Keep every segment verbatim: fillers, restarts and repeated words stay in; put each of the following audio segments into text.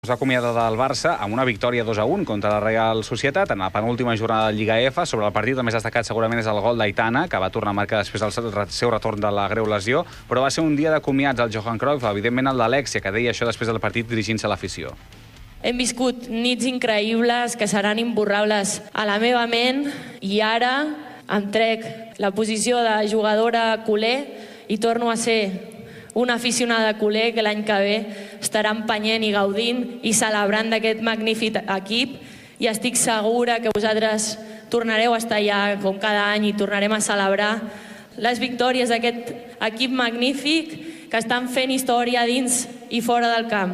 S'acomiada del Barça amb una victòria dos a un contra la Real Societat en la penúltima jornada de Lliga F. Sobre el partit, el més destacat segurament és el gol d'Aitana, que va tornar a marcar després del seu retorn de la greu lesió, però va ser un dia de comiats al Johan Cruyff, evidentment el d'Alexia, que deia això després del partit dirigint-se a l'afició. Hem viscut nits increïbles que seran imborrables a la meva ment i ara em trec la posició de jugadora culer i torno a ser una aficionada culer que l'any que ve estarà empenyent i gaudint i celebrant d'aquest magnífic equip, i estic segura que vosaltres tornareu a estar allà com cada any i tornarem a celebrar les victòries d'aquest equip magnífic que estan fent història dins i fora del camp.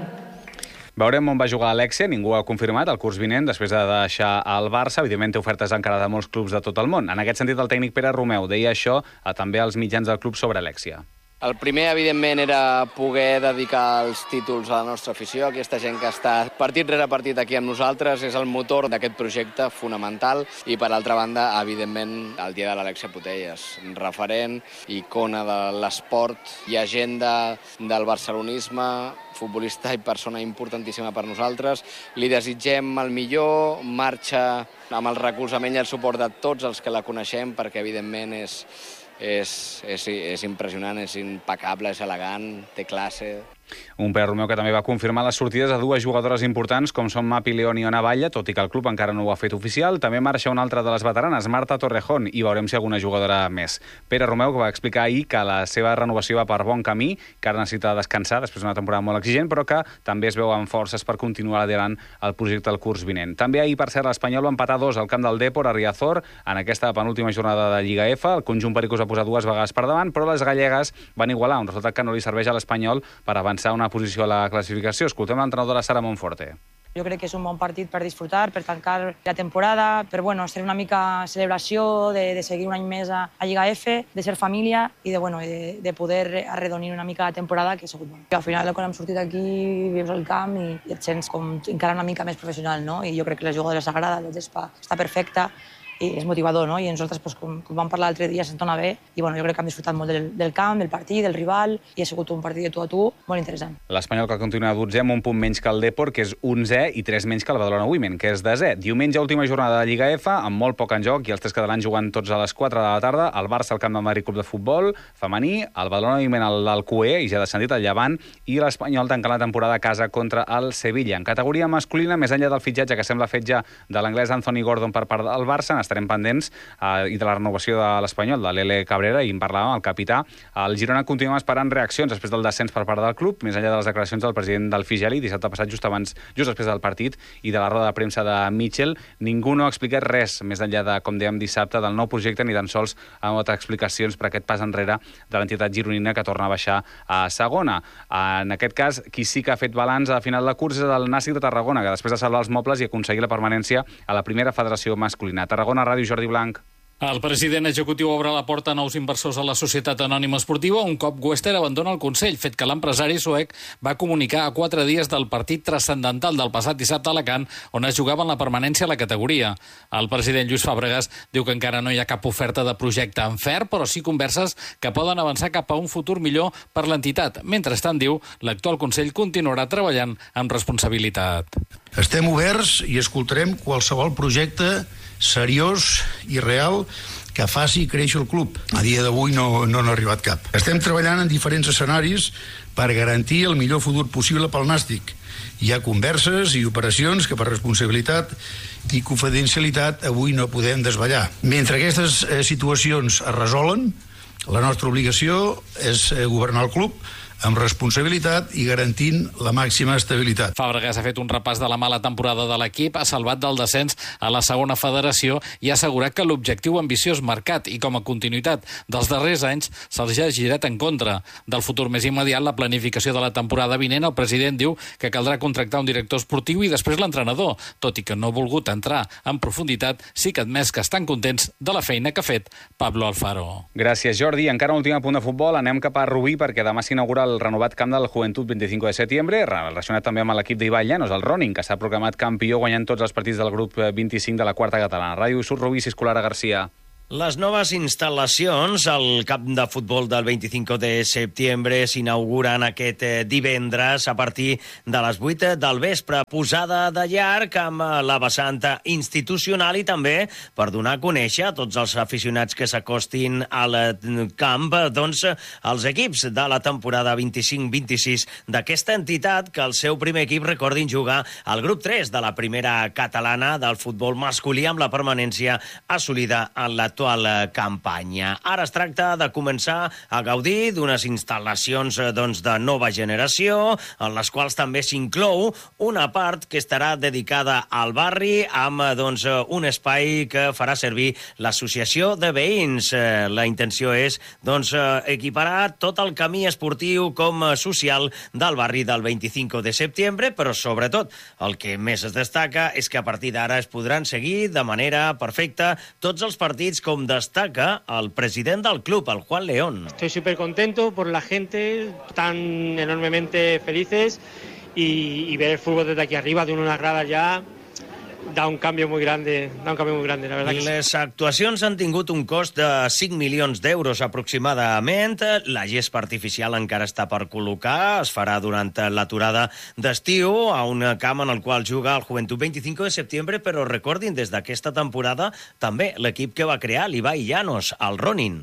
Veurem on va jugar Alexia, ningú ha confirmat el curs vinent després de deixar el Barça. Evidentment té ofertes encara de molts clubs de tot el món. En aquest sentit, el tècnic Pere Romeu deia això a, també als mitjans del club sobre Alexia. El primer, evidentment, era poder dedicar els títols a la nostra afició, aquesta gent que està partit rere partit aquí amb nosaltres, és el motor d'aquest projecte fonamental, i per altra banda, evidentment, el dia de l'Alexia Putellas, referent, icona de l'esport i agenda del barcelonisme, futbolista i persona importantíssima per nosaltres. Li desitgem el millor, marxa amb el recolzament i el suport de tots els que la coneixem, perquè evidentment és És, és, és impressionant, és impecable, és elegant, té classe. Un Pere Romeu que també va confirmar les sortides de dues jugadores importants com són Mapi León i Ona Batlle, tot i que el club encara no ho ha fet oficial. També marxa una altra de les veteranes, Marta Torrejón, i veurem si alguna jugadora més. Pere Romeu, que va explicar ahir que la seva renovació va per bon camí, que ara necessita descansar després d'una temporada molt exigent, però que també es veu amb forces per continuar liderant el projecte del curs vinent. També ahir, per cert, l'Espanyol va empatar dos al camp del Depor a Riazor en aquesta penúltima jornada de Lliga F. El conjunt pericós va posar dues vegades per davant, però les gallegues van igualar, un resultat que no li serveix a l'Espanyol per avançar una posició a la classificació. Escoltem l'entrenadora Sara Monforte. Jo crec que és un bon partit per disfrutar, per tancar la temporada, per bueno, ser una mica celebració, de, de seguir un any més a, a Lliga F, de ser família i de, bueno, de, de poder arredonir una mica la temporada, que ha sigut bona. Al final, quan hem sortit aquí, veus el camp i, i et sents com encara una mica més professional, no? I jo crec que la jugadora s'agrada, la gespa està perfecta, i és motivador, no? I nosaltres, pues, com, com vam parlar l'altre dia, se'ns dona bé, i bueno, jo crec que hem disfrutat molt del, del camp, del partit, del rival, i ha sigut un partit de tu a tu molt interessant. L'Espanyol, que continua dotzè amb un punt menys que el Depor, que és onzè, i tres menys que el Badalona Women, que és desè. Diumenge, última jornada de Lliga F, amb molt poc en joc, i els tres catalans jugant tots a les quatre de la tarda, el Barça al camp del Madrid Club de Futbol femení, el Badalona Women al l'Alcoer, i ja descendit el Llevant, i l'Espanyol tancant la temporada a casa contra el Sevilla. En categoria masculina, més enllà del fitxatge que sembla fet ja de l'anglès Anthony Gordon per part del Barça, n'estarem pendents Uh, i de la renovació de l'Espanyol, de l'Ele Cabrera, i en parlàvem, el capità. El Girona continua esperant reaccions després del descens per part del club, més enllà de les declaracions del president del Figeli, dissabte passat, just abans, just després del partit, i de la roda de premsa de Mitchell. Ningú no ha explicat res, més enllà de, com dèiem dissabte, del nou projecte, ni tan sols amb altres explicacions per aquest pas enrere de l'entitat gironina que torna a baixar a segona. En aquest cas, qui sí que ha fet balanç a final de curs és el Nàstic de Tarragona, que després de salvar els mobles i aconseguir la permanència a la primera federació masculina. Tarragona Ràdio, Jordi Blanc. El president executiu obre la porta a nous inversors a la Societat Anònima Esportiva un cop Wester abandona el Consell, fet que l'empresari suec va comunicar a quatre dies del partit transcendental del passat dissabte a Alacant, on es jugava en la permanència a la categoria. El president Lluís Fàbregas diu que encara no hi ha cap oferta de projecte en ferm, però sí converses que poden avançar cap a un futur millor per l'entitat. Mentrestant, diu, l'actual Consell continuarà treballant amb responsabilitat. Estem oberts i escoltarem qualsevol projecte seriós i real que faci créixer el club. A dia d'avui no, no n'ha arribat cap. Estem treballant en diferents escenaris per garantir el millor futur possible pel Nàstic. Hi ha converses i operacions que per responsabilitat i confidencialitat avui no podem desvetllar. Mentre aquestes eh, situacions es resolen, la nostra obligació és eh, governar el club amb responsabilitat i garantint la màxima estabilitat. Fàbregas ha fet un repàs de la mala temporada de l'equip, ha salvat del descens a la segona federació i ha assegurat que l'objectiu ambiciós marcat i com a continuïtat dels darrers anys se'ls ha girat en contra. Del futur més immediat, la planificació de la temporada vinent, el president diu que caldrà contractar un director esportiu i després l'entrenador. Tot i que no ha volgut entrar en profunditat, sí que ha admès que estan contents de la feina que ha fet Pablo Alfaro. Gràcies, Jordi. Encara un últim punt de futbol. Anem cap a Rubí perquè demà s'inaugura el renovat camp del Juventud veinticinco de setembre, relacionat també amb l'equip d'Ibai Llanos, el Ronin, que s'ha proclamat campió guanyant tots els partits del grup vint-i-cinc de la quarta catalana. Ràdio Sur Rubí, Ciscolara Garcia. Les noves instal·lacions al camp de futbol del vint-i-cinc de setembre s'inauguren aquest divendres a partir de les vuit del vespre, posada de llarg amb la vessant institucional i també per donar a conèixer a tots els aficionats que s'acostin al camp doncs, els equips de la temporada vint-i-cinc vint-i-sis d'aquesta entitat, que el seu primer equip, recordin, jugar al grup tres de la primera catalana del futbol masculí amb la permanència assolida en la actual campanya. Ara es tracta de començar a gaudir d'unes instal·lacions doncs, de nova generació, en les quals també s'inclou una part que estarà dedicada al barri amb doncs, un espai que farà servir l'associació de veïns. La intenció és doncs, equiparar tot el camí esportiu com social del barri del vint-i-cinc de setembre, però sobretot el que més es destaca és que a partir d'ara es podran seguir de manera perfecta tots els partits, com destaca el president del club, el Juan León. Estoy súper contento por la gente, tan enormemente felices y, y ver el fútbol desde aquí arriba, de unas gradas ya, da un cambio muy grande, da un cambio muy grande, la verdad que sí. Les actuacions han tingut un cost de cinc milions d'euros aproximadament. La gespa artificial encara està per col·locar, es farà durant l'aturada d'estiu a un camp en el qual juga el Joventut vint-i-cinc de setembre, però recordin, des d'aquesta temporada també l'equip que va crear l'Ibai Llanos, el Ronin.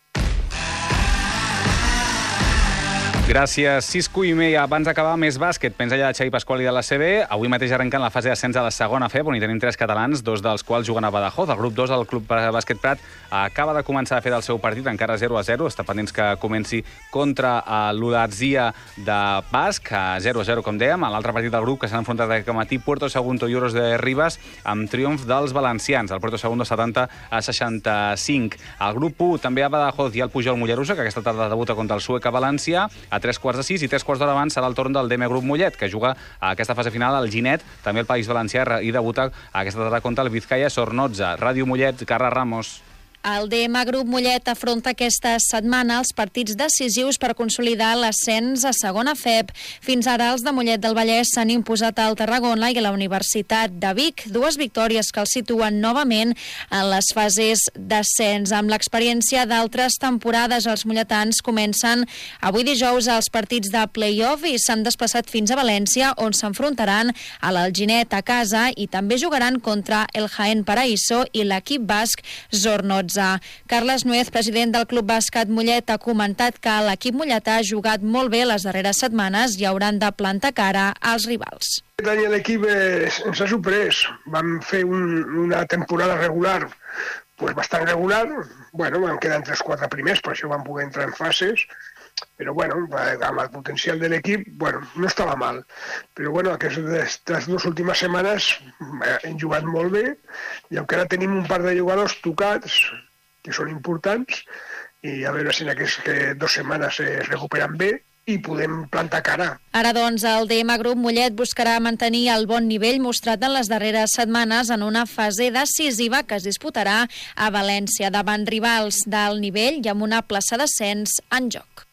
Gràcies, Cisco i Mei. Abans d'acabar, més bàsquet. Pensa ja de Xavi Pasqual i de la C B. Avui mateix arrenquen la fase d'ascens a la segona F E B, on hi tenim tres catalans, dos dels quals juguen a Badajoz. El grup dos, el Club Bàsquet Prat, acaba de començar a fer del seu partit, encara zero a zero. Està pendents que comenci contra l'Ulatzia de Basc, a zero a zero, com dèiem. A l'altre partit del grup, que s'han enfrontat aquest matí, Puerto Segundo i Oros de Ribes, amb triomf dels valencians. El Puerto Segundo setanta a seixanta-cinc. El grup u, també a Badajoz, i el Pujol Mollerussa, que aquesta tarda debuta contra el Sueca València, a tres quarts de sis, i tres quarts d'hora abans serà el torn del D M Grup Mollet, que juga a aquesta fase final al Ginet, també el País Valencià, i debuta aquesta tarda contra el Vizcaya Sornoza. Ràdio Mollet, Carles Ramos. El D M Grup Mollet afronta aquesta setmana els partits decisius per consolidar l'ascens a segona F E B. Fins ara els de Mollet del Vallès s'han imposat al Tarragona i a la Universitat de Vic, dues victòries que els situen novament en les fases d'ascens. Amb l'experiència d'altres temporades, els molletans comencen avui dijous els partits de play-off i s'han desplaçat fins a València, on s'enfrontaran a l'Alginet a casa i també jugaran contra el Jaén Paraíso i l'equip basc Zornoza. Carles Nuez, president del Club Bàsquet Mollet, ha comentat que l'equip molletà ha jugat molt bé les darreres setmanes i hauran de plantar cara als rivals. Aquest any l'equip ens ha sorprès. Vam fer un, una temporada regular pues bastant regular. Bueno, vam quedar entre els quatre primers, per això vam poder entrar en fases. Però bueno, amb el potencial de l'equip, bueno, no estava mal. Però bueno, aquestes dues últimes setmanes hem jugat molt bé i encara tenim un par de jugadors tocats, que són importants, i a veure si en aquestes dues setmanes es recuperen bé i podem plantar cara. Ara, doncs, el D M Grup Mollet buscarà mantenir el bon nivell mostrat en les darreres setmanes en una fase decisiva que es disputarà a València davant rivals d'alt nivell i amb una plaça d'ascens en joc.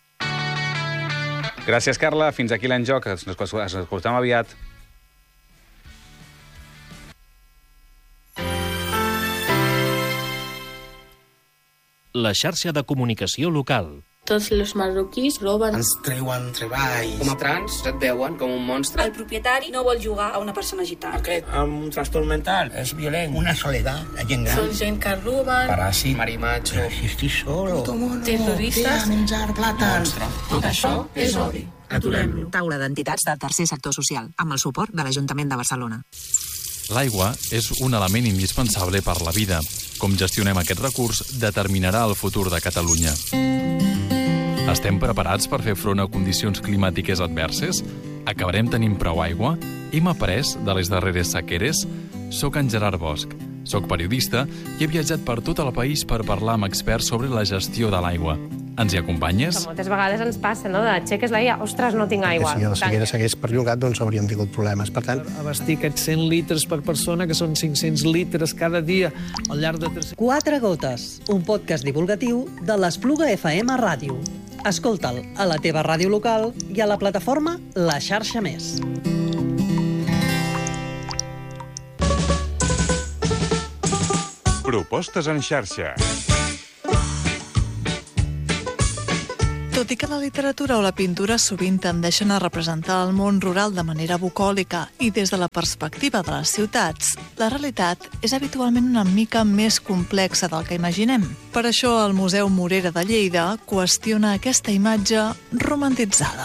Gràcies, Carla. Fins aquí l'Enjoc. Ens escoltem aviat. La xarxa de comunicació local. Tots els marroquís roben. Ens treuen treballs. Com a trans et veuen com un monstre. El propietari no vol jugar a una persona gitana. Aquest amb un trastorn mental és violent. Una soledat, la gent gran. Són gent que roben. Paràsit. Marimacho. Si estic solo. Terroristes. Menjar plàtans. Tot això és odi. Aturem-lo. Taula d'entitats del tercer sector social, amb el suport de l'Ajuntament de Barcelona. L'aigua és un element indispensable per la vida. Com gestionem aquest recurs determinarà el futur de Catalunya. Estem preparats per fer front a condicions climàtiques adverses? Acabarem tenint prou aigua? Hem après de les darreres sequeres? Soc en Gerard Bosch. Soc periodista i he viatjat per tot el país per parlar amb experts sobre la gestió de l'aigua. Ens hi acompanyes? Que moltes vegades ens passa, no?, de aixeques l'aigua, ostres, no tinc aigua. Si la sequera s'hagués perllongat, doncs hauríem tingut problemes. Per tant... Abastir aquests cent litres per persona, que són cinc-cents litres cada dia, al llarg de... Quatre gotes, un podcast divulgatiu de l'Espluga F M Ràdio. Escolta'l a la teva ràdio local i a la plataforma La Xarxa Més. Propostes en xarxa. Tot i que la literatura o la pintura sovint tendeixen a representar el món rural de manera bucòlica i des de la perspectiva de les ciutats, la realitat és habitualment una mica més complexa del que imaginem. Per això el Museu Morera de Lleida qüestiona aquesta imatge romantitzada.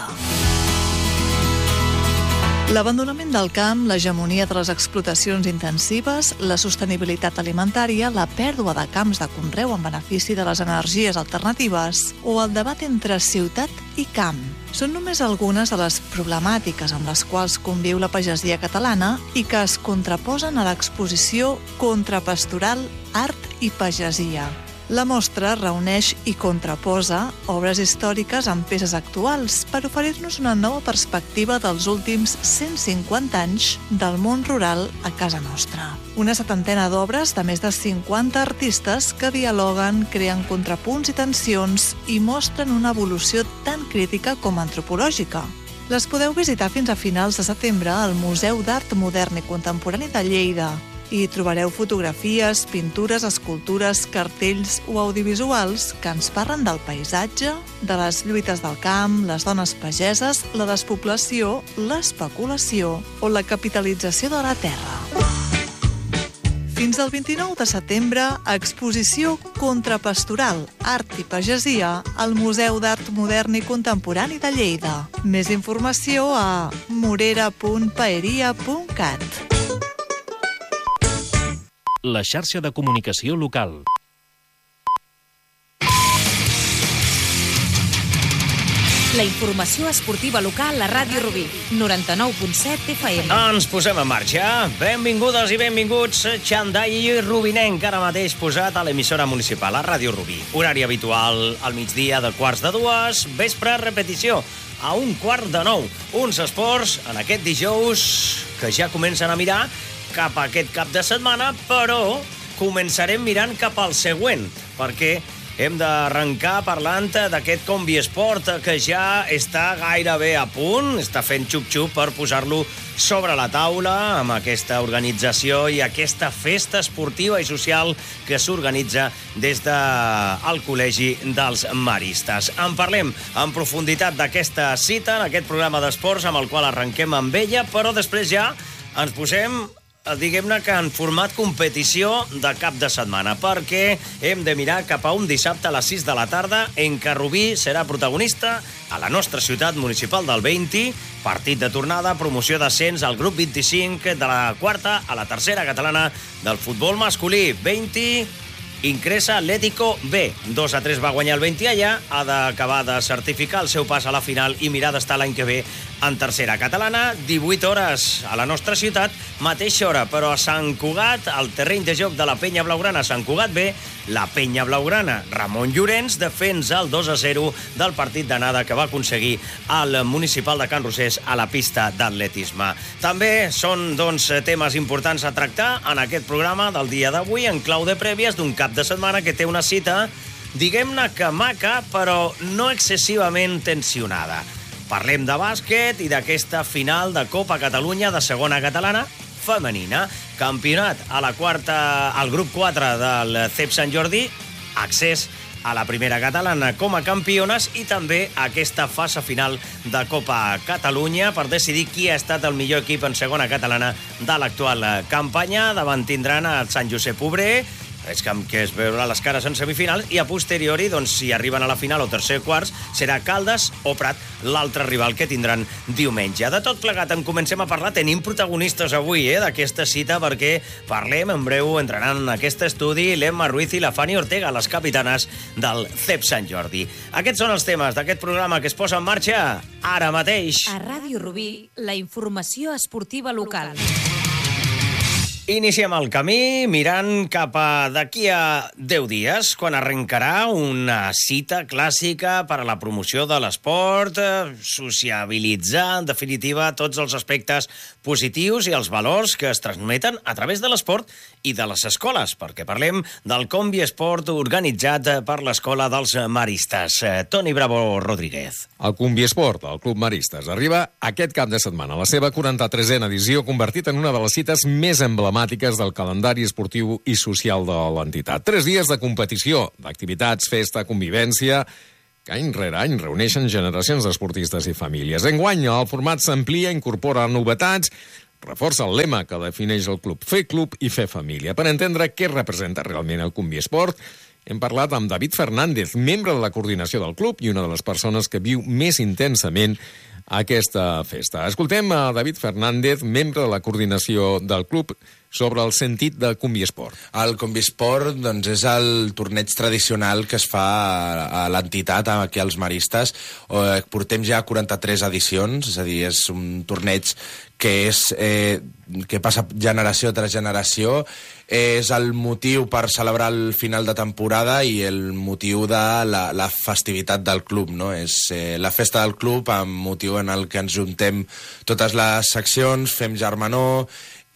L'abandonament del camp, l'hegemonia de les explotacions intensives, la sostenibilitat alimentària, la pèrdua de camps de conreu en benefici de les energies alternatives o el debat entre ciutat i camp són només algunes de les problemàtiques amb les quals conviu la pagesia catalana i que es contraposen a l'exposició Contrapastoral, Art i Pagesia. La mostra reuneix i contraposa obres històriques amb peces actuals per oferir-nos una nova perspectiva dels últims cent cinquanta anys del món rural a casa nostra. Una setantena d'obres de més de cinquanta artistes que dialoguen, creen contrapunts i tensions i mostren una evolució tan crítica com antropològica. Les podeu visitar fins a finals de setembre al Museu d'Art Modern i Contemporani de Lleida. Hi trobareu fotografies, pintures, escultures, cartells o audiovisuals que ens parlen del paisatge, de les lluites del camp, les dones pageses, la despoblació, l'especulació o la capitalització de la terra. Fins al vint-i-nou de setembre, exposició Contrapastoral, Art i Pagesia al Museu d'Art Modern i Contemporani de Lleida. Més informació a morera punt paeria punt cat. La xarxa de comunicació local. La informació esportiva local a Ràdio Rubí, noranta-nou punt set F M. Ens posem en marxa. Benvingudes i benvinguts, Xandall i Rubinenc, ara mateix posat a l'emissora municipal, a Ràdio Rubí. Horari habitual al migdia de quarts de dues, vespre repetició a un quart de nou. Uns esports en aquest dijous que ja comencen a mirar cap a aquest cap de setmana, però començarem mirant cap al següent, perquè hem d'arrencar parlant d'aquest Combi Esport, que ja està gairebé a punt, està fent xup-xup per posar-lo sobre la taula amb aquesta organització i aquesta festa esportiva i social que s'organitza des del Col·legi dels Maristes. En parlem en profunditat d'aquesta cita, en aquest programa d'esports amb el qual arrenquem amb ella, però després ja ens posem, diguem-ne que en format competició de cap de setmana, perquè hem de mirar cap a un dissabte a les sis de la tarda en què Rubí serà protagonista a la nostra ciutat municipal del Veinti, partit de tornada, promoció d'ascens al grup vint-i-cinc de la quarta a la tercera catalana del futbol masculí. Veinti Incresa Atlético B. dos a tres va guanyar el Veinti allà, ha d'acabar de certificar el seu pas a la final i mirar d'estar l'any que ve en tercera catalana. divuit hores a la nostra ciutat, mateixa hora, però a Sant Cugat, al terreny de joc de la Penya Blaugrana, Sant Cugat B, la Penya Blaugrana, Ramon Llorenç, defensa el dos a zero del partit d'anada que va aconseguir el municipal de Can Rosés a la pista d'atletisme. També són, doncs, temes importants a tractar en aquest programa del dia d'avui, en clau de prèvies d'un cap de setmana que té una cita, diguem-ne que maca, però no excessivament tensionada. Parlem de bàsquet i d'aquesta final de Copa Catalunya de segona catalana femenina. Campionat a la quarta, al grup quatre del C E P Sant Jordi, accés a la primera catalana com a campiones i també aquesta fase final de Copa Catalunya per decidir qui ha estat el millor equip en segona catalana de l'actual campanya. Davant tindran a Sant Josep Obrer, és que es veurà les cares en semifinals, i a posteriori, doncs, si arriben a la final o tercer quarts, serà Caldes o Prat, l'altre rival que tindran diumenge. De tot plegat en comencem a parlar. Tenim protagonistes avui, eh, d'aquesta cita, perquè parlem en breu, entraran en aquest estudi l'Emma Ruiz i la Fanny Ortega, les capitanes del C E P Sant Jordi. Aquests són els temes d'aquest programa que es posa en marxa ara mateix. A Ràdio Rubí, la informació esportiva local. Iniciem el camí mirant cap a d'aquí a deu dies, quan arrencarà una cita clàssica per a la promoció de l'esport, sociabilitzar, en definitiva, tots els aspectes positius i els valors que es transmeten a través de l'esport i de les escoles, perquè parlem del Combi Esport organitzat per l'Escola dels Maristes. Toni Bravo Rodríguez. El Combi Esport, el Club Maristes, arriba aquest cap de setmana a la seva quaranta-tresena edició, convertit en una de les cites més emblemàtiques del calendari esportiu i social de l'entitat. Tres dies de competició, d'activitats, festa, convivència que any rere any reuneixen generacions d'esportistes i famílies. Enguany, el format s'amplia, incorpora novetats, reforça el lema que defineix el club, fer club i fer família. Per entendre què representa realment el Combisport, hem parlat amb David Fernández, membre de la coordinació del club i una de les persones que viu més intensament aquesta festa. Escoltem a David Fernández, membre de la coordinació del club, sobre el sentit del Combisport. El Combisport doncs, és el torneig tradicional que es fa a l'entitat, aquí als Maristes. Portem ja quaranta-tres edicions, és a dir, és un torneig que, és, eh, que passa generació tras generació. És el motiu per celebrar el final de temporada i el motiu de la, la festivitat del club, no? És eh, la festa del club amb motiu en el que ens juntem totes les seccions, fem germanor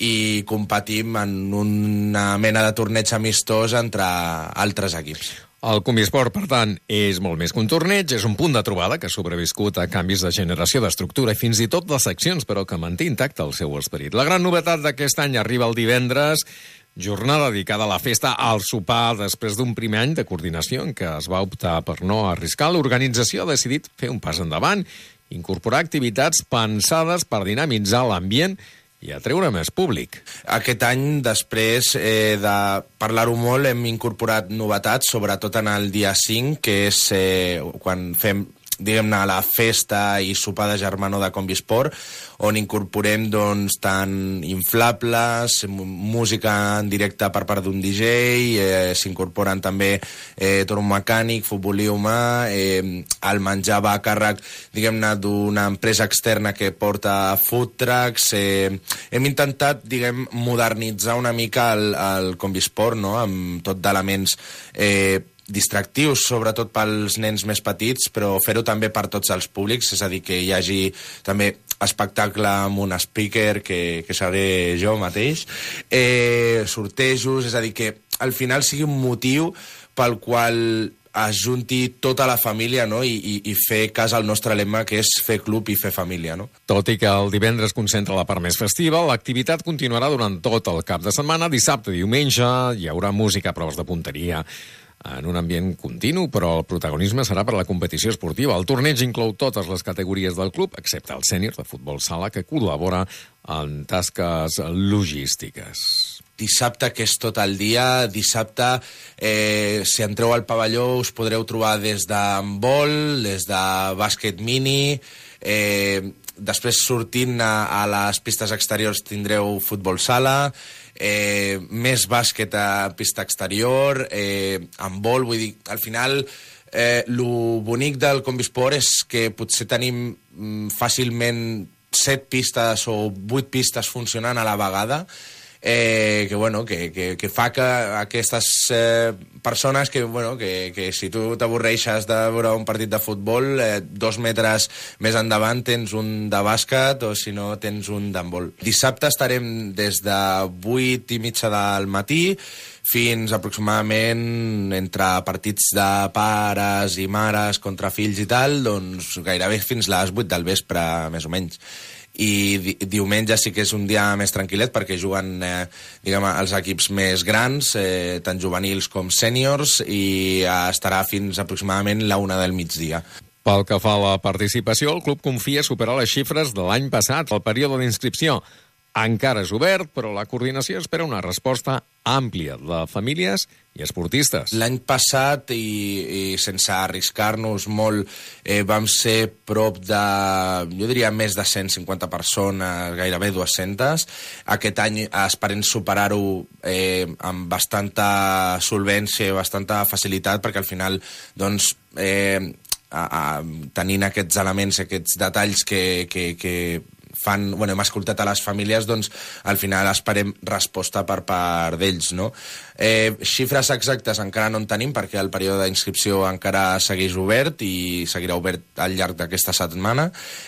i competim en una mena de torneig amistós entre altres equips. El Combisport, per tant, és molt més que un torneig, és un punt de trobada que ha sobreviscut a canvis de generació, d'estructura i fins i tot de seccions, però que manté intacte el seu esperit. La gran novetat d'aquest any arriba el divendres, jornada dedicada a la festa, al sopar, després d'un primer any de coordinació en què es va optar per no arriscar. L'organització ha decidit fer un pas endavant, incorporar activitats pensades per dinamitzar l'ambient i atreure més públic. Aquest any, després eh, de parlar-ho molt, hem incorporat novetats, sobretot en el dia cinc, que és eh, quan fem diguem-ne, la festa i sopar de germanor de Combisport, on incorporem doncs, tant inflables, música en directe per part d'un D J, eh, s'incorporen també eh, torn mecànic, futbolí humà, eh, el menjar va a càrrec, diguem-ne, d'una empresa externa que porta food trucks. Eh, hem intentat, diguem, modernitzar una mica el, el Combisport, no?, amb tot d'elements eh, distractius, sobretot pels nens més petits, però fer-ho també per tots els públics, és a dir, que hi hagi també espectacle amb un speaker, que, que seré jo mateix, eh, sortejos, és a dir, que al final sigui un motiu pel qual es junti tota la família, no?, i, i, i fer cas al nostre lema, que és fer club i fer família, no? Tot i que el divendres concentra la part més festiva, l'activitat continuarà durant tot el cap de setmana. Dissabte i diumenge hi haurà música, proves de punteria, en un ambient continu, però el protagonisme serà per la competició esportiva. El torneig inclou totes les categories del club, excepte el sènior de futbol sala, que col·labora en tasques logístiques. Dissabte, que és tot el dia, dissabte, eh, si entreu al pavelló us podreu trobar des d'handbol, des de bàsquet mini, eh, després sortint a, a les pistes exteriors tindreu futbol sala, eh, més bàsquet a pista exterior, eh, handbol, vull dir, al final eh, lo bonic del Combisport és que potser tenim mm, fàcilment set pistes o vuit pistes funcionant a la vegada, Eh, que, bueno, que, que, que fa que aquestes eh, persones que, bueno, que, que si tu t'avorreixes de veure un partit de futbol, eh, dos metres més endavant tens un de bàsquet o si no tens un d'handbol. Dissabte estarem des de vuit i mitja del matí fins aproximadament entre partits de pares i mares contra fills i tal, doncs gairebé fins les vuit del vespre, més o menys. I di diumenge sí que és un dia més tranquil·let perquè juguen eh, diguem, els equips més grans, eh, tant juvenils com sèniors, i eh, estarà fins aproximadament la una del migdia. Pel que fa a la participació, el club confia superar les xifres de l'any passat. El període d'inscripció encara és obert, però la coordinació espera una resposta àmplia de famílies i esportistes. L'any passat, i, i sense arriscar-nos molt, eh, vam ser prop de, jo diria, més de cent cinquanta persones, gairebé dues-centes. Aquest any esperem superar-ho eh, amb bastanta solvència i bastanta facilitat, perquè al final, doncs, eh, a, a, tenint aquests elements, aquests detalls que, que, que fan, bueno, hem escoltat a les famílies, doncs al final esperem resposta per part d'ells, no? Eh, xifres exactes encara no en tenim perquè el període d'inscripció encara segueix obert i seguirà obert al llarg d'aquesta setmana.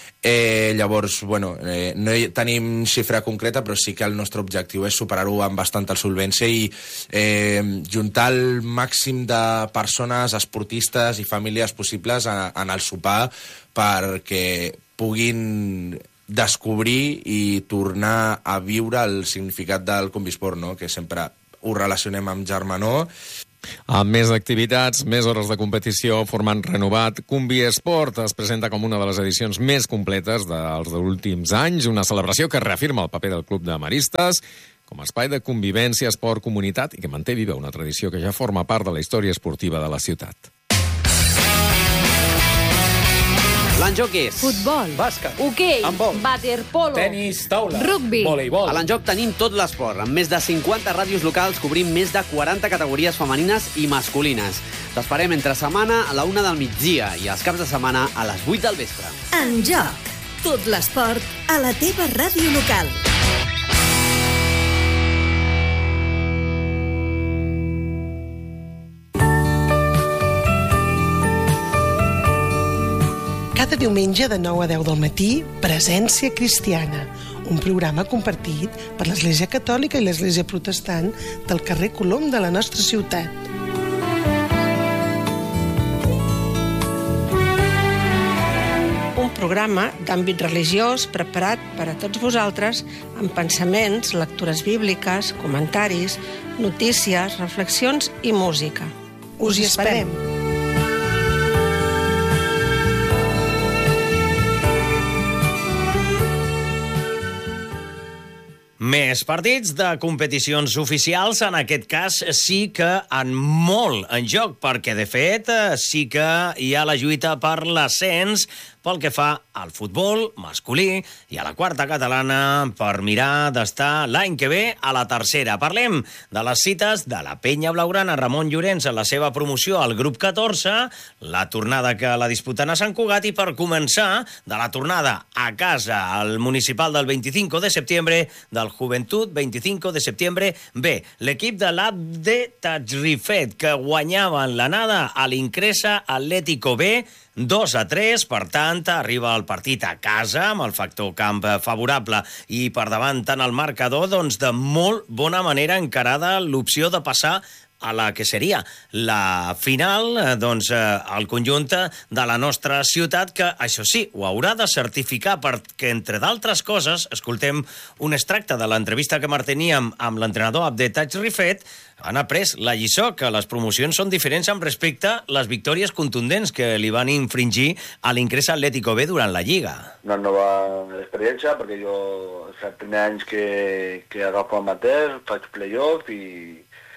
Eh, llavors, bueno, eh, no tenim xifra concreta, però sí que el nostre objectiu és superar-ho amb bastanta solvència i eh, juntar el màxim de persones, esportistes i famílies possibles a, en el sopar perquè puguin descobrir i tornar a viure el significat del Combisport, no?, que sempre ho relacionem amb germanor Amb més activitats, més hores de competició, format renovat, Combi Esport es presenta com una de les edicions més completes dels últims anys, una celebració que reafirma el paper del Club de Maristes com a espai de convivència, esport, comunitat i que manté viva una tradició que ja forma part de la història esportiva de la ciutat. L'enjoc és... Futbol. Bàsquet. Hoquei. Handbol. Waterpolo. Tenis, taula. Rugby. Voleibol. A l'enjoc tenim tot l'esport. Amb més de cinquanta ràdios locals cobrim més de quaranta categories femenines i masculines. T'esperem entre setmana a la una del migdia i els caps de setmana a les vuit del vespre. Enjoc. Tot l'esport a la teva ràdio local. Cada diumenge de nou a deu del matí, Presència Cristiana, un programa compartit per l'Església Catòlica i l'Església Protestant del carrer Colom de la nostra ciutat. Un programa d'àmbit religiós preparat per a tots vosaltres amb pensaments, lectures bíbliques, comentaris, notícies, reflexions i música. Us hi esperem. Més partits de competicions oficials, en aquest cas sí que en molt en joc, perquè de fet sí que hi ha la lluita per l'ascens pel que fa al futbol masculí i a la quarta catalana per mirar d'estar l'any que ve a la tercera. Parlem de les cites de la Penya Blaugrana Ramon Llorenç en la seva promoció al grup catorze, la tornada que la disputen a Sant Cugat i per començar de la tornada a casa al municipal del vint-i-cinc de setembre del Joventut vint-i-cinc de setembre B. L'equip de l'Abde Tajrifet que guanyava en l'anada a l'Incresa Atlético B dos a tres, per tant, arriba el partit a casa amb el factor camp favorable i per davant tant el marcador, doncs de molt bona manera encarada l'opció de passar a la que seria la final, doncs, el conjunt de la nostra ciutat, que, això sí, ho haurà de certificar perquè, entre d'altres coses, escoltem un extracte de l'entrevista que manteníem amb l'entrenador Abde Tajrifet, han après la lliçó que les promocions són diferents amb respecte a les victòries contundents que li van infringir a l'Incresa Atlético B durant la Lliga. Una nova experiència, perquè jo és el primer any que, que agafo amateur, faig play-off i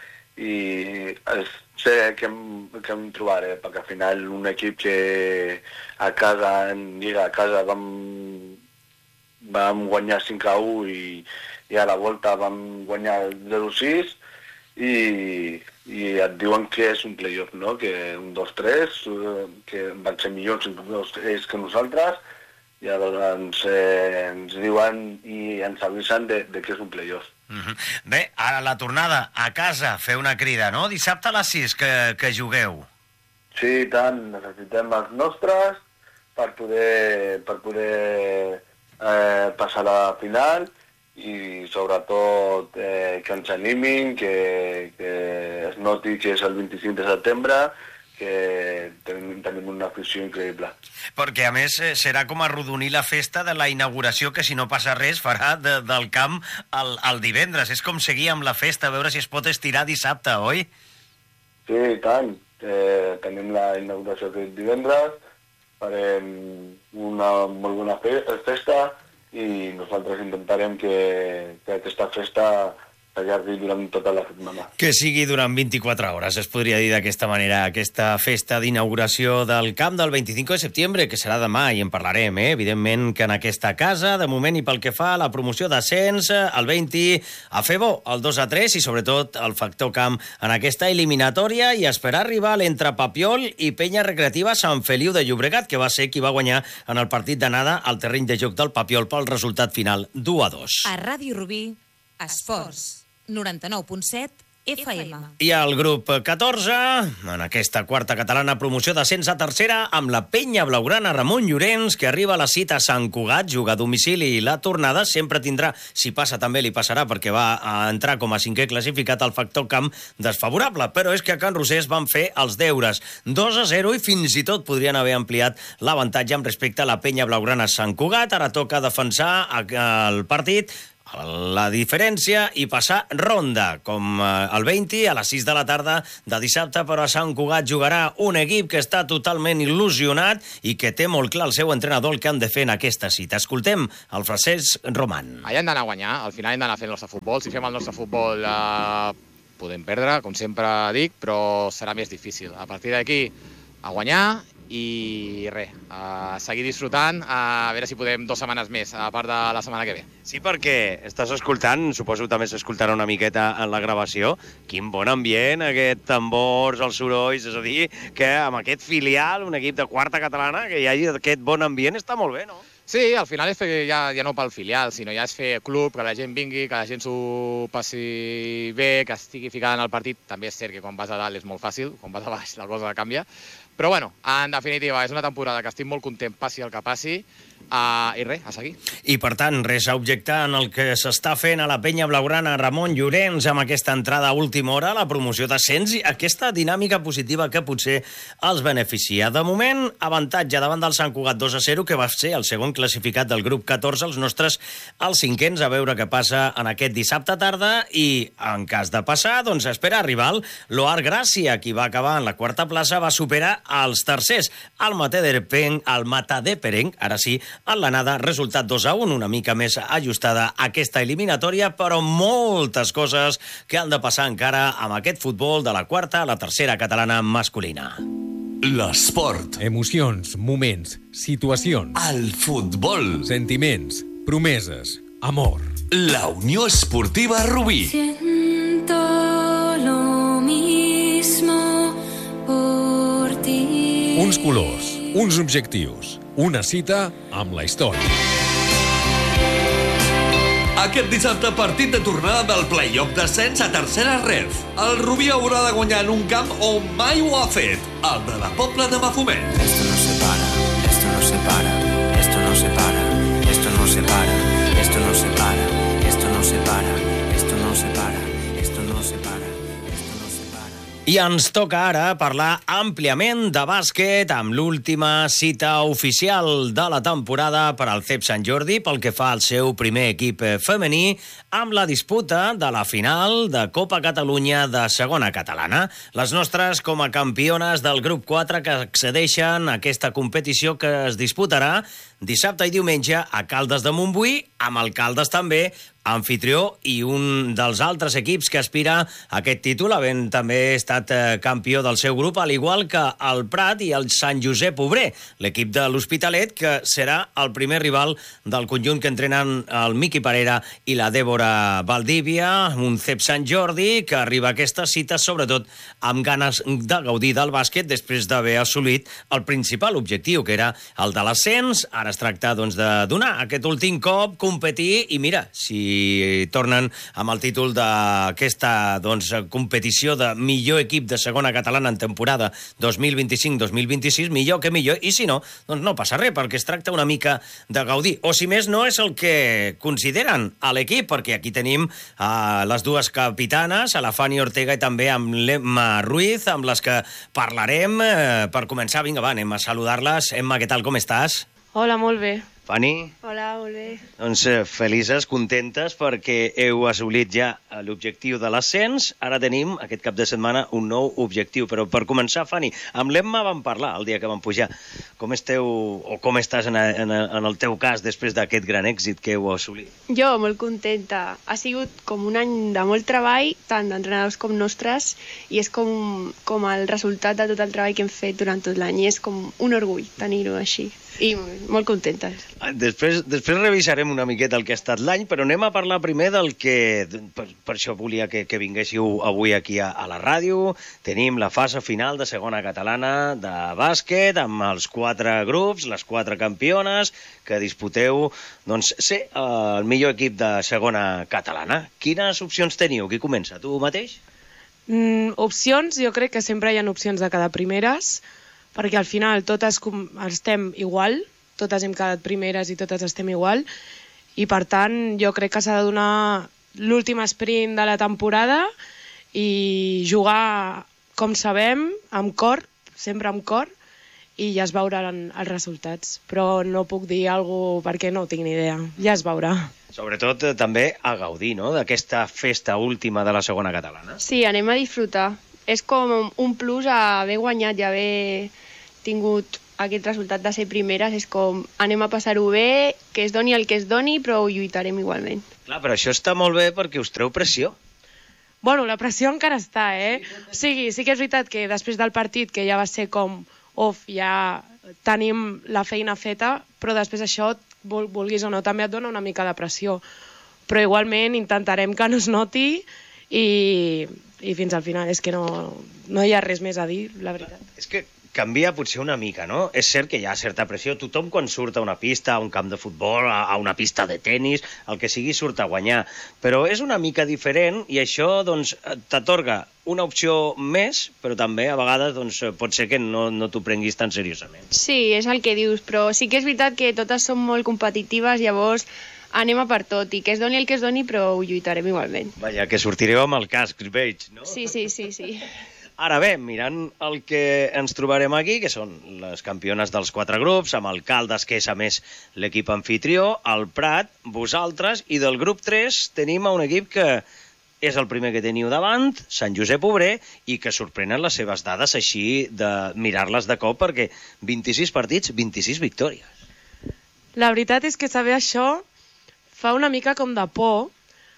i sé que em, que em trobaré, perquè al final un equip que a casa, en Lliga a casa vam, vam guanyar cinc a u i, i a la volta vam guanyar zero a sis i, i et diuen que és un play-off, no? Que un dos tres, que van ser millors ells que nosaltres, i llavors ens, eh, ens diuen i ens avisen de, de que és un play-off. Mm-hmm. Bé, ara la tornada a casa, fer una crida, no? Dissabte a les sis que, que jugueu. Sí, i tant, necessitem els nostres per poder, per poder eh, passar a la final i sobretot eh, que ens animin, que, que es noti que és el vint-i-cinc de setembre, que tenim, tenim una afició increïble. Perquè, a més, serà com arrodonir la festa de la inauguració, que si no passa res farà de, del camp al, al divendres. És com seguir amb la festa, a veure si es pot estirar dissabte, oi? Sí, i tant. Eh, tenim la inauguració aquest divendres, farem una molt bona festa i nosaltres intentarem que, que aquesta festa s'allargui durant tota la setmana. Que sigui durant vint-i-quatre hores, es podria dir d'aquesta manera, aquesta festa d'inauguració del camp del vint-i-cinc de setembre, que serà demà, i en parlarem, eh? Evidentment que en aquesta casa, de moment, i pel que fa a la promoció d'ascens, el vint a fer bo, el dos a tres, i sobretot el factor camp en aquesta eliminatòria, i esperar arribar l'entre Papiol i Penya Recreativa Sant Feliu de Llobregat, que va ser qui va guanyar en el partit d'anada al terreny de joc del Papiol pel resultat final d'u a dos. A Ràdio Rubí, Esports. noranta-nou punt set F M. I el grup catorze, en aquesta quarta catalana promoció d'ascens a tercera, amb la Penya Blaugrana Ramon Llorenç, que arriba a la cita a Sant Cugat, juga a domicili, i la tornada sempre tindrà, si passa també li passarà, perquè va a entrar com a cinquè classificat al factor camp desfavorable, però és que a Can Rosés van fer els deures, dos a zero, i fins i tot podrien haver ampliat l'avantatge amb respecte a la Penya Blaugrana Sant Cugat. Ara toca defensar el partit la diferència i passar ronda, com el vint a les sis de la tarda de dissabte, però a Sant Cugat jugarà un equip que està totalment il·lusionat i que té molt clar el seu entrenador el que han de fer en aquesta cita. Escoltem el Francesc Roman. Allà hem d'anar a guanyar, al final hem d'anar a fer el nostre futbol. Si fem el nostre futbol eh, podem perdre, com sempre dic, però serà més difícil. A partir d'aquí, a guanyar i res, a seguir disfrutant, a veure si podem dues setmanes més, a part de la setmana que ve. Sí, perquè estàs escoltant, suposo que també s'escoltarà una miqueta en la gravació, quin bon ambient, aquest tambors, els sorolls, és a dir, que amb aquest filial, un equip de quarta catalana, que hi hagi aquest bon ambient, està molt bé, no? Sí, al final és fer ja, ja no pel filial, sinó ja és fer club, que la gent vingui, que la gent s'ho passi bé, que estigui ficada en el partit. També és cert que quan vas a dalt és molt fàcil, quan vas a baix la cosa canvia. Però bueno, en definitiva, és una temporada que estic molt content, passi el que passi, uh, i res, a seguir. I per tant, res a objectar en el que s'està fent a la penya blaugrana Ramon Llorenç amb aquesta entrada a última hora, la promoció d'ascens i aquesta dinàmica positiva que potser els beneficia. De moment, avantatge davant del Sant Cugat dos a zero, que va ser el segon classificat del grup catorze, els nostres els cinquens, a veure què passa en aquest dissabte tarda, i en cas de passar, doncs espera rival. L'Oar Gràcia, qui va acabar en la quarta plaça, va superar els tercers. El Matadepeng, el Matadepeng, ara sí, en l'anada, resultat dos a un, una mica més ajustada aquesta eliminatòria, però moltes coses que han de passar encara amb aquest futbol de la quarta a la tercera catalana masculina. L'esport. Emocions, moments, situacions. El futbol. Sentiments, promeses, amor. La Unió Esportiva Rubí. Siento lo mismo por ti. Uns colors, uns objectius, una cita amb la història. Aquest dissabte, partit de tornada del play-off d'ascens a tercera ref. El Rubí haurà de guanyar en un camp on mai ho ha fet, el de la Pobla de Mafumet. Esto no se para, esto no se para, esto no se para, esto no se para, esto no se para, esto no se para, esto no se para, esto no se para. I ens toca ara parlar àmpliament de bàsquet amb l'última cita oficial de la temporada per al C E P Sant Jordi pel que fa al seu primer equip femení amb la disputa de la final de Copa Catalunya de segona catalana. Les nostres com a campiones del grup quatre que accedeixen a aquesta competició que es disputarà dissabte i diumenge a Caldes de Montbui, amb el Caldes també anfitrió i un dels altres equips que aspira a aquest títol, havent també estat eh, campió del seu grup, al igual que el Prat i el Sant Josep Obrer, l'equip de l'Hospitalet, que serà el primer rival del conjunt que entrenen el Miqui Parera i la Dèbora Valdívia, un C E P Sant Jordi que arriba a aquesta cita sobretot amb ganes de gaudir del bàsquet després d'haver assolit el principal objectiu, que era el de l'ascens. Ara es tracta doncs, de donar aquest últim cop, competir i mira, si i tornen amb el títol d'aquesta doncs, competició de millor equip de segona catalana en temporada dos mil vint-i-cinc dos mil vint-i-sis, millor que millor, i si no, doncs no passa res, perquè es tracta una mica de gaudir. O si més no és el que consideren a l'equip, perquè aquí tenim uh, les dues capitanes, a la Fanny Ortega i també amb l'Emma Ruiz, amb les que parlarem. Uh, per començar, vinga, va, anem a saludar-les. Emma, què tal, com estàs? Hola, molt bé. Fanny? Hola, molt bé. Doncs eh, felices, contentes, perquè heu assolit ja l'objectiu de l'ascens. Ara tenim, aquest cap de setmana, un nou objectiu. Però per començar, Fanny, amb l'Emma vam parlar el dia que vam pujar. Com esteu, o com estàs en, en, en el teu cas després d'aquest gran èxit que heu assolit? Jo, molt contenta. Ha sigut com un any de molt treball, tant d'entrenadors com nostres, i és com, com el resultat de tot el treball que hem fet durant tot l'any. I és com un orgull tenir-ho així. I molt contenta. Després, després revisarem una miqueta el que ha estat l'any, però anem a parlar primer del que... Per, per això volia que, que vinguéssiu avui aquí a, a la ràdio. Tenim la fase final de segona catalana de bàsquet, amb els quatre grups, les quatre campiones, que disputeu, doncs, ser el millor equip de segona catalana. Quines opcions teniu? Qui comença? Tu mateix? Mm, opcions, jo crec que sempre hi ha opcions de cada primeres, perquè al final totes estem igual, totes hem quedat primeres i totes estem igual, i per tant jo crec que s'ha de donar l'últim sprint de la temporada i jugar com sabem, amb cor, sempre amb cor, i ja es veuran els resultats. Però no puc dir alguna cosa perquè no tinc ni idea, ja es veurà. Sobretot eh, també a gaudir, no?, d'aquesta festa última de la segona catalana. Sí, anem a disfrutar. És com un plus a haver guanyat i haver tingut aquest resultat de ser primeres. És com anem a passar-ho bé, que es doni el que es doni, però ho lluitarem igualment. Clar, però això està molt bé perquè us treu pressió. Bueno, la pressió encara està, eh? O sigui, sí que és veritat que després del partit, que ja va ser com, of, ja tenim la feina feta, però després això, vulguis o no, també et dona una mica de pressió. Però igualment intentarem que no es noti i, i fins al final. És que no, no hi ha res més a dir, la veritat. És que canvia potser una mica, no? És cert que hi ha certa pressió. Tothom quan surt a una pista, a un camp de futbol, a una pista de tennis, el que sigui surt a guanyar. Però és una mica diferent i això doncs, t'atorga una opció més, però també a vegades doncs, pot ser que no, no t'ho prenguis tan seriosament. Sí, és el que dius, però sí que és veritat que totes són molt competitives, llavors anem a per tot, i que es doni el que es doni, però ho lluitarem igualment. Vaja, que sortireu amb el casc, veig, no? Sí, sí, sí, sí. Ara bé, mirant el que ens trobarem aquí, que són les campiones dels quatre grups, amb el Caldes, que és a més l'equip anfitrió, el Prat, vosaltres, i del grup tres tenim un equip que és el primer que teniu davant, Sant Josep Obrer, i que sorprenen les seves dades així de mirar-les de cop, perquè vint-i-sis partits, vint-i-sis victòries. La veritat és que saber això fa una mica com de por,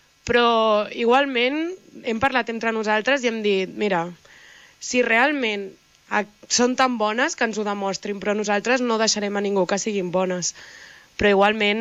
però igualment hem parlat entre nosaltres i hem dit, mira, si realment són tan bones que ens ho demostrin, però nosaltres no deixarem a ningú que siguin bones. Però igualment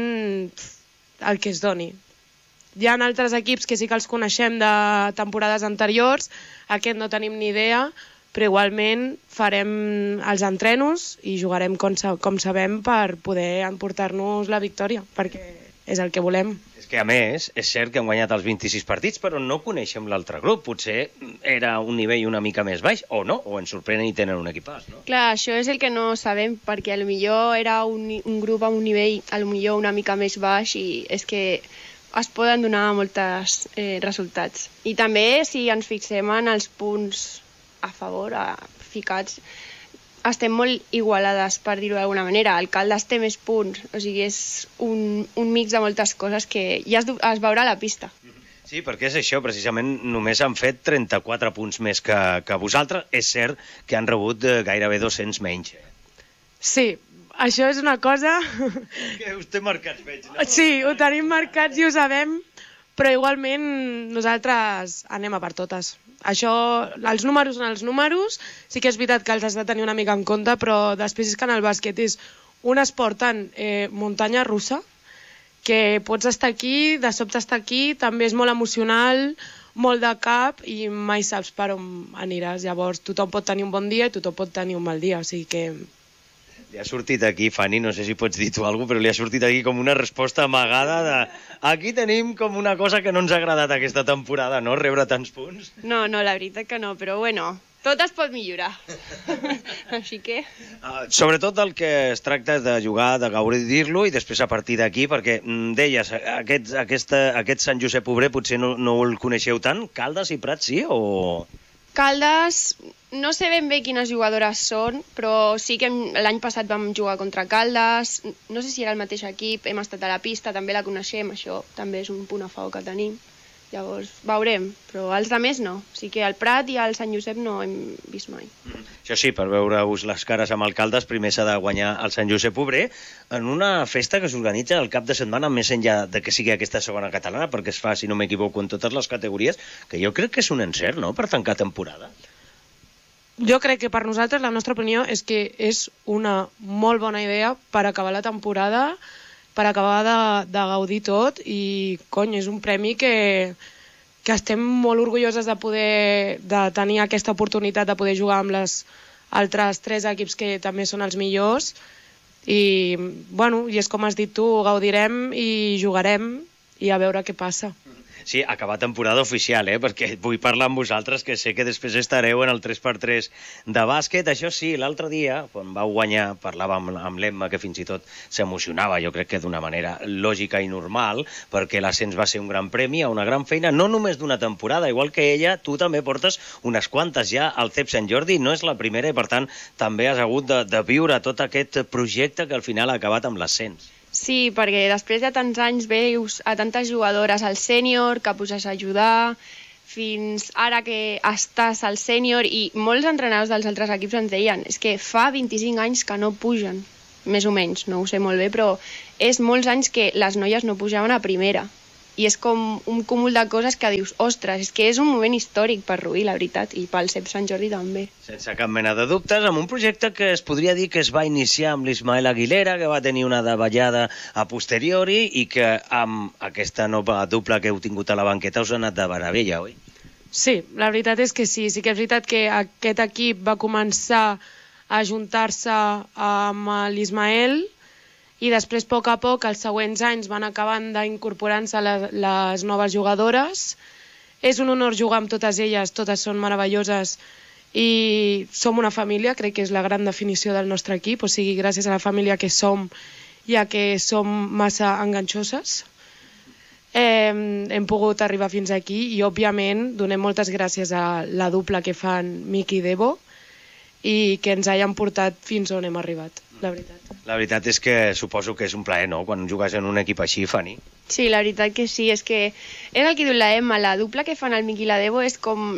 el que es doni. Hi ha altres equips que sí que els coneixem de temporades anteriors, aquest no tenim ni idea, però igualment farem els entrenos i jugarem com, com sabem per poder emportar-nos la victòria, perquè és el que volem. És que, a més, és cert que han guanyat els vint-i-sis partits, però no coneixem l'altre grup. Potser era un nivell una mica més baix, o no, o ens sorprenen i tenen un equipàs, no? Clar, això és el que no sabem, perquè potser era un, un grup amb un nivell potser una mica més baix i és que es poden donar molts eh, resultats. I també, si ens fixem en els punts a favor, a, ficats, estem molt igualades, per dir-ho d'alguna manera. El Caldes té més punts, o sigui, és un, un mix de moltes coses que ja es, es veurà a la pista. Sí, perquè és això, precisament només han fet trenta-quatre punts més que, que vosaltres. És cert que han rebut gairebé dos-cents menys. Sí, això és una cosa... Que us té marcats, veig, no? Sí, ho tenim marcats i ho sabem, però igualment nosaltres anem a per totes. Això, els números són els números, sí que és veritat que els has de tenir una mica en compte, però després és que en el bàsquet és un esport tan eh, muntanya russa, que pots estar aquí, de sobte estar aquí, també és molt emocional, molt de cap i mai saps per on aniràs. Llavors tothom pot tenir un bon dia i tothom pot tenir un mal dia, o sigui que... Li ha sortit aquí, Fanny, no sé si pots dir tu alguna cosa, però li ha sortit aquí com una resposta amagada de... Aquí tenim com una cosa que no ens ha agradat aquesta temporada, no?, rebre tants punts. No, no, la veritat que no, però bueno, tot es pot millorar. Així que... Uh, sobretot el que es tracta és de jugar, de gaudir-lo i després a partir d'aquí, perquè deies, aquest, aquesta, aquest Sant Josep Obrer potser no, no el coneixeu tant, Caldes i Prat sí, o...? Caldes, no sé ben bé quines jugadores són, però sí que l'any passat vam jugar contra Caldes, no sé si era el mateix equip, hem estat a la pista, també la coneixem, això també és un punt a favor que tenim. Llavors, veurem, però els altres no. O sigui que el Prat i el Sant Josep no hem vist mai. Mm. Això sí, per veure-us les cares amb alcaldes, primer s'ha de guanyar el Sant Josep Obrer en una festa que s'organitza el cap de setmana, més enllà de que sigui aquesta segona catalana, perquè es fa, si no m'equivoco, en totes les categories, que jo crec que és un encert, no?, per tancar temporada. Jo crec que per nosaltres, la nostra opinió, és que és una molt bona idea per acabar la temporada, per acabar de, de gaudir tot i, cony, és un premi que, que estem molt orgulloses de poder de tenir aquesta oportunitat de poder jugar amb les altres tres equips que també són els millors i, bueno, i és com has dit tu, gaudirem i jugarem i a veure què passa. Sí, acabar temporada oficial, eh? Perquè vull parlar amb vosaltres, que sé que després estareu en el tres per tres de bàsquet. Això sí, l'altre dia, quan vau guanyar, parlàvem amb, amb l'Emma, que fins i tot s'emocionava, jo crec que d'una manera lògica i normal, perquè l'ascens va ser un gran premi, a una gran feina, no només d'una temporada, igual que ella, tu també portes unes quantes ja al C E P Sant Jordi, no és la primera, i per tant també has hagut de, de viure tot aquest projecte que al final ha acabat amb l'ascens. Sí, perquè després de tants anys veus a tantes jugadores al sènior que puges a ajudar, fins ara que estàs al sènior, i molts entrenadors dels altres equips ens deien és que fa vint-i-cinc anys que no pugen, més o menys, no ho sé molt bé, però és molts anys que les noies no pujaven a primera. I és com un cúmul de coses que dius, ostres, és que és un moment històric per Rubí, la veritat, i pel C E P Sant Jordi també. Sense cap mena de dubtes, amb un projecte que es podria dir que es va iniciar amb l'Ismael Aguilera, que va tenir una davallada a posteriori i que amb aquesta nova dupla que heu tingut a la banqueta us ha anat de meravella, oi? Sí, la veritat és que sí. Sí que és veritat que aquest equip va començar a juntar-se amb l'Ismael i després, a poc a poc, els següents anys van acabant d'incorporar-se les, les noves jugadores. És un honor jugar amb totes elles, totes són meravelloses i som una família, crec que és la gran definició del nostre equip, o sigui, gràcies a la família que som, ja que som massa enganxoses, eh, hem pogut arribar fins aquí i, òbviament, donem moltes gràcies a la dupla que fan Miqui i Debo i que ens hayan portat fins on hem arribat, la veritat. La veritat és que suposo que és un plaer, no?, quan jugues en un equip així, Fanny. Sí, la veritat que sí, és que és el que diu la Emma, la dupla que fan el Miqui i la Debo és com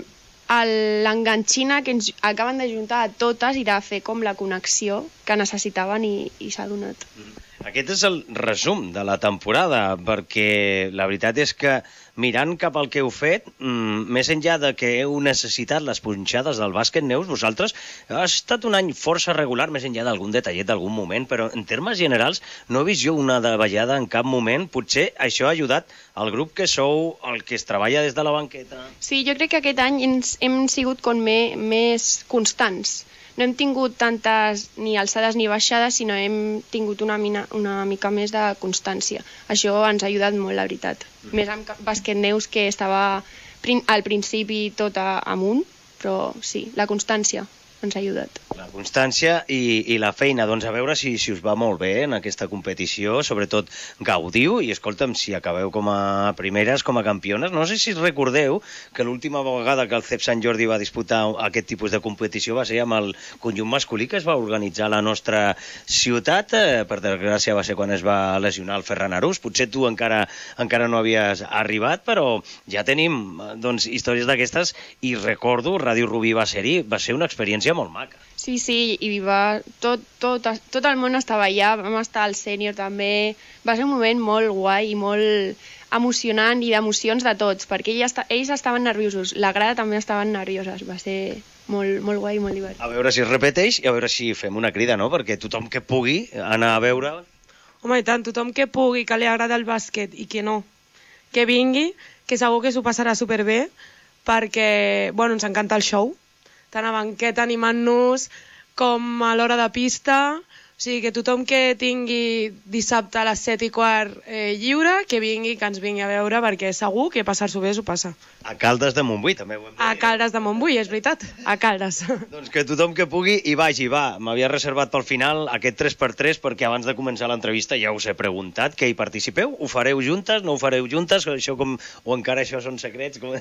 l'enganxina que ens acaben de juntar a totes i de fer com la connexió que necessitaven i, i s'ha donat. Aquest és el resum de la temporada, perquè la veritat és que mirant cap al que heu fet, mmm, més enllà de que heu necessitat les punxades del bàsquet, Neus, vosaltres ha estat un any força regular, més enllà d'algun detallet d'algun moment, però en termes generals no he vist jo una davallada en cap moment. Potser això ha ajudat al grup que sou, el que es treballa des de la banqueta. Sí, jo crec que aquest any ens hem sigut com me, més constants. No hem tingut tantes ni alçades ni baixades, sinó hem tingut una, mina, una mica més de constància. Això ens ha ajudat molt, la veritat. Mm. Més amb bàsquet Neus, que estava al principi tot a, amunt, però sí, la constància ens ha ajudat. La constància i, i la feina, doncs a veure si, si us va molt bé en aquesta competició, sobretot gaudiu, i escolta'm, si acabeu com a primeres, com a campiones, no sé si recordeu que l'última vegada que el C E P Sant Jordi va disputar aquest tipus de competició va ser amb el conjunt masculí que es va organitzar a la nostra ciutat, eh, per desgràcia va ser quan es va lesionar el Ferran Arús, potser tu encara, encara no havies arribat, però ja tenim doncs, històries d'aquestes, i recordo, Ràdio Rubí va ser-hi, va ser una experiència molt maca. Sí, sí, i va, tot, tot, tot el món estava allà, vam estar al sènior també, va ser un moment molt guai i molt emocionant i d'emocions de tots, perquè ells, ells estaven nerviosos, la grada també estaven nervioses, va ser molt, molt guai i molt divertit. A veure si es repeteix i a veure si fem una crida, no?, perquè tothom que pugui anar a veure... Home, i tant, tothom que pugui, que li agrada el bàsquet i que no, que vingui, que segur que s'ho passarà superbé, perquè, bueno, ens encanta el show, tant a banqueta animant-nos com a l'hora de pista, o sigui que tothom que tingui dissabte a les set i quart eh, lliure, que vingui, que ens vingui a veure, perquè segur que passar-s'ho bé s'ho passa. A Caldes de Montbui també ho hem de dir. A Caldes de Montbui, és veritat, a Caldes. Doncs que tothom que pugui hi vagi, va. M'havia reservat pel final aquest tres per tres perquè abans de començar l'entrevista ja us he preguntat que hi participeu. Ho fareu juntes, no ho fareu juntes? Això com... O encara això són secrets? Com...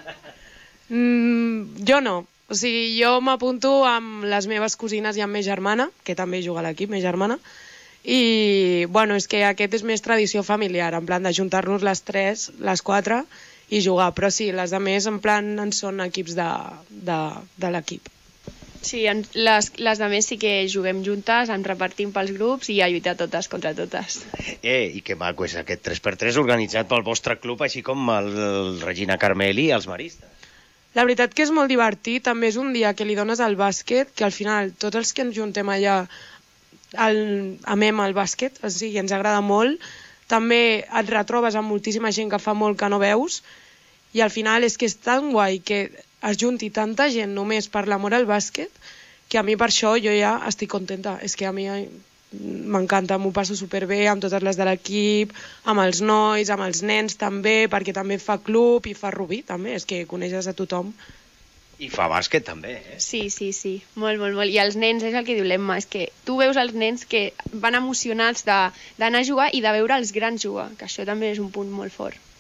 mm, jo no. O sigui, jo m'apunto amb les meves cosines i amb meva germana, que també juga a l'equip, meva germana, i, bueno, és que aquest és més tradició familiar, en plan de juntar-nos les tres, les quatre, i jugar, però sí, les de més, en plan, en són equips de, de, de l'equip. Sí, les, les de més sí que juguem juntes, ens repartim pels grups i a lluitar totes contra totes. Eh, i que maco és aquest tres per tres organitzat pel vostre club, així com el, el Regina Carmeli i els maristes. La veritat que és molt divertit, també és un dia que li dones al bàsquet, que al final tots els que ens juntem allà el, amem el bàsquet, o sigui, ens agrada molt, també et retrobes amb moltíssima gent que fa molt que no veus, i al final és que és tan guai que es junti tanta gent només per l'amor al bàsquet, que a mi per això jo ja estic contenta, és que a mi m'encanta, m'ho passo superbé amb totes les de l'equip, amb els nois, amb els nens també, perquè també fa club i fa Rubí també, és que coneixes a tothom. I fa bàsquet també, eh? Sí, sí, sí, molt, molt, molt. I els nens, és el que diu l'Emma, és que tu veus els nens que van emocionats d'anar a jugar i de veure els grans jugar, que això també és un punt molt fort.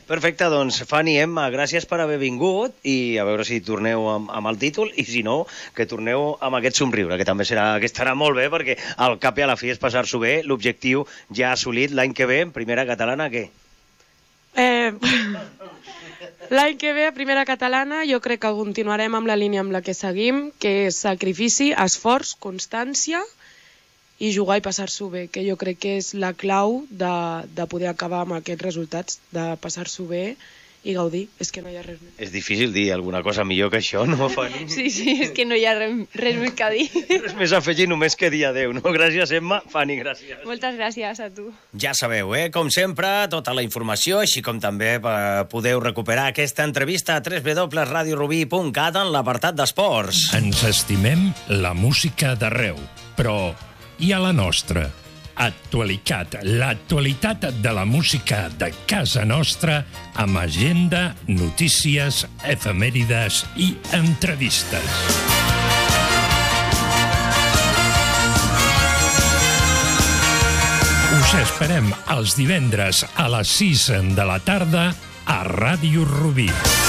Perfecte, doncs, Fanny, Emma, gràcies per haver vingut i a veure si torneu amb, amb el títol i, si no, que torneu amb aquest somriure, que també serà, que estarà molt bé, perquè al cap i a la fi és passar-s'ho bé. L'objectiu ja assolit l'any que ve, en primera catalana, què? Eh... L'any que ve, a primera catalana, jo crec que continuarem amb la línia amb la que seguim, que és sacrifici, esforç, constància i jugar i passar-s'ho bé, que jo crec que és la clau de, de poder acabar amb aquests resultats, de passar-s'ho bé i gaudir. És que no hi ha res més. És difícil dir alguna cosa millor que això, no, Fanny? Sí, sí, és que no hi ha res, res més que dir. Res més a afegir, només que dir adéu, no? Gràcies, Emma. Fanny, gràcies. Moltes gràcies a tu. Ja sabeu, eh? Com sempre, tota la informació, així com també eh, podeu recuperar aquesta entrevista a w w w punt radio rubí punt cat en l'apartat d'esports. Ens estimem la música d'arreu, però i a la nostra? Actualitat, l'actualitat de la música de casa nostra amb agenda, notícies, efemèrides i entrevistes. Us esperem els divendres a les sis de la tarda a Ràdio Rubí.